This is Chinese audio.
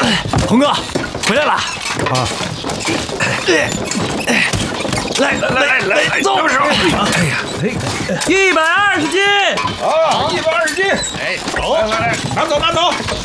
红哥回来了啊！来，走！哎呀，120斤啊，120斤！哎，走，来，拿走。